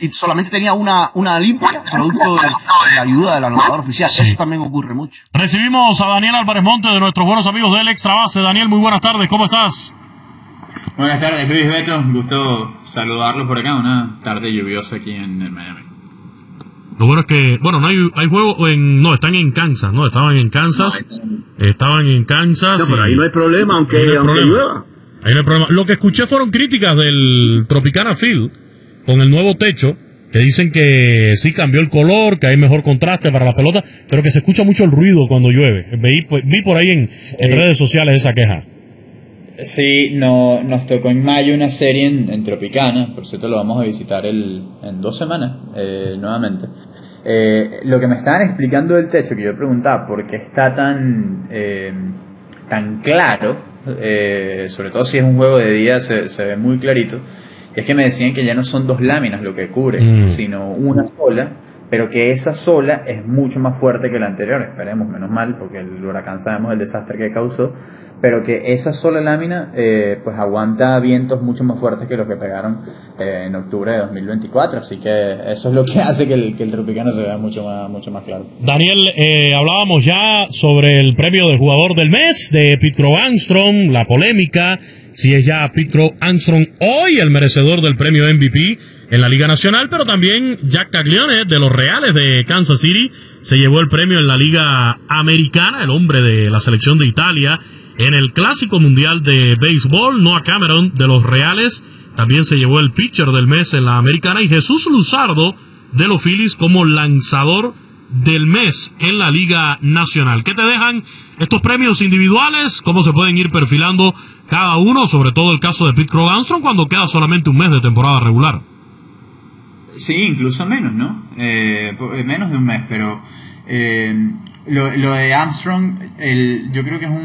y solamente tenía una limpia, producto de la ayuda del anotador oficial. Sí. Eso también ocurre mucho. Recibimos a Daniel Álvarez Monte, de nuestros buenos amigos del Extra Base. Daniel, muy buenas tardes, ¿cómo estás? Buenas tardes, Luis, Beto. Gusto saludarlos por acá. Una tarde lluviosa aquí en Miami. Lo bueno es que, no hay juego están en Kansas, ¿no? Estaban en Kansas. No, pero ahí no hay problema, aunque llueva. Ahí no hay problema. Lo que escuché fueron críticas del Tropicana Field con el nuevo techo, que dicen que sí cambió el color, que hay mejor contraste para las pelotas, pero que se escucha mucho el ruido cuando llueve. Vi por ahí en redes sociales esa queja. Sí, nos tocó en mayo una serie en Tropicana, por cierto lo vamos a visitar en 2 semanas nuevamente. Lo que me estaban explicando del techo, que yo preguntaba por qué está tan claro, sobre todo si es un juego de día se ve muy clarito, es que me decían que ya no son 2 láminas lo que cubre, sino una sola, pero que esa sola es mucho más fuerte que la anterior. Esperemos, menos mal, porque el huracán sabemos el desastre que causó, pero que esa sola lámina pues aguanta vientos mucho más fuertes que los que pegaron en octubre de 2024, así que eso es lo que hace que el Tropicana se vea mucho más claro. Daniel, hablábamos ya sobre el premio de jugador del mes de Pete Crow Armstrong, la polémica, si es ya Pete Crow Armstrong hoy el merecedor del premio MVP en la Liga Nacional, pero también Jack Caglione de los Reales de Kansas City se llevó el premio en la Liga Americana, el hombre de la selección de Italia. En el Clásico Mundial de Béisbol, Noah Cameron de los Reales también se llevó el pitcher del mes en la Americana, y Jesús Luzardo de los Phillies como lanzador del mes en la Liga Nacional. ¿Qué te dejan estos premios individuales? ¿Cómo se pueden ir perfilando cada uno? Sobre todo el caso de Pete Crow Armstrong cuando queda solamente un mes de temporada regular. Sí, incluso menos, ¿no? Menos de un mes, pero lo de Armstrong, yo creo que es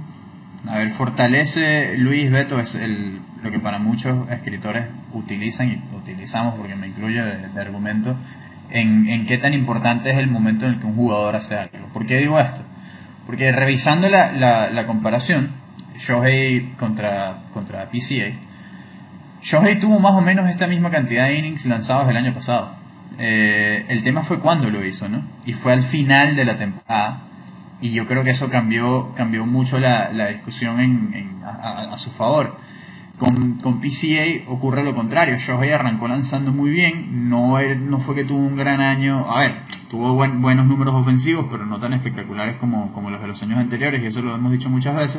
fortalece, Luis, Beto, es lo que para muchos escritores utilizan y utilizamos, porque me incluye de argumento, en qué tan importante es el momento en el que un jugador hace algo. ¿Por qué digo esto? Porque revisando la comparación, Shohei contra PCA, Shohei tuvo más o menos esta misma cantidad de innings lanzados el año pasado. El tema fue cuándo lo hizo, ¿no? Y fue al final de la temporada. Y yo creo que eso cambió mucho la discusión a su favor. Con PCA ocurre lo contrario. Shohei arrancó lanzando muy bien. No fue que tuvo un gran año. A ver, tuvo buenos números ofensivos, pero no tan espectaculares como los de los años anteriores. Y eso lo hemos dicho muchas veces.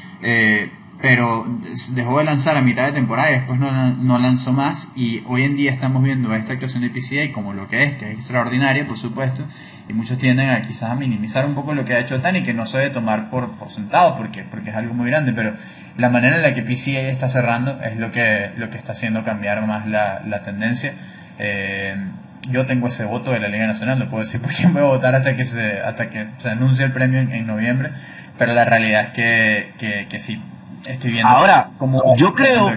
Pero dejó de lanzar a mitad de temporada y después no lanzó más. Y hoy en día estamos viendo esta actuación de PCA como lo que es extraordinaria, por supuesto. Y muchos tienden quizás a minimizar un poco lo que ha hecho Ohtani, que no se debe tomar por sentado porque es algo muy grande, pero la manera en la que PCA está cerrando es lo que está haciendo cambiar más la tendencia. Yo tengo ese voto de la Liga Nacional, no puedo decir por quién voy a votar hasta que se anuncie el premio en noviembre, pero la realidad es que sí, estoy viendo. Ahora, como yo creo,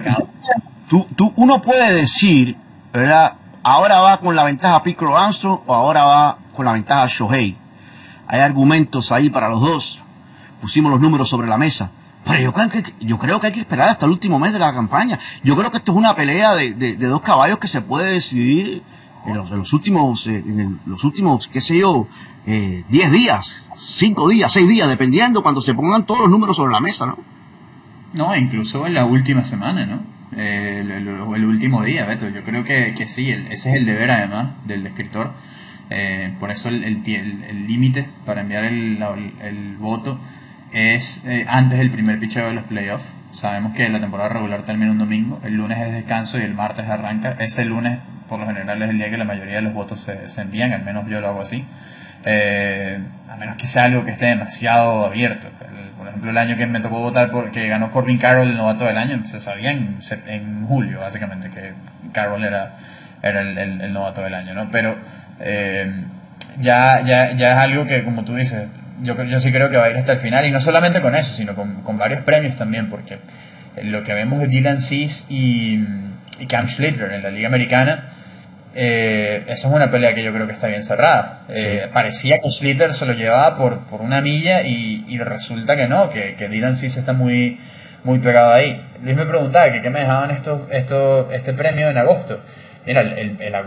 uno puede decir, ¿verdad? Ahora va con la ventaja Pete Crow Armstrong o ahora va con la ventaja Shohei. Hay argumentos ahí para los dos. Pusimos los números sobre la mesa. Pero yo creo que hay que esperar hasta el último mes de la campaña. Yo creo que esto es una pelea de 2 caballos que se puede decidir en los últimos, qué sé yo, 10 días, 5 días, 6 días, dependiendo cuando se pongan todos los números sobre la mesa, ¿no? No, incluso en la última semana, ¿no? El último día, Beto. Yo creo que sí, ese es el deber además del escritor. Por eso el límite para enviar el voto es antes del primer picheo de los playoffs. Sabemos que la temporada regular termina un domingo, el lunes es descanso y el martes arranca. Ese lunes por lo general es el día que la mayoría de los votos se envían, al menos yo lo hago así, a menos que sea algo que esté demasiado abierto. Por ejemplo, el año que me tocó votar porque ganó Corbin Carroll el novato del año, se sabía en julio básicamente que Carroll era el novato del año, ¿no? Pero ya es algo que, como tú dices, yo sí creo que va a ir hasta el final, y no solamente con eso, sino con varios premios también, porque lo que vemos de Dylan Cease y Cam Schlitter en la Liga Americana, eso es una pelea que yo creo que está bien cerrada. Sí. Parecía que Schlitter se lo llevaba por una milla y resulta que no, que Dylan Cease está muy pegado ahí. Luis me preguntaba que qué me dejaban este premio en agosto. Mira, el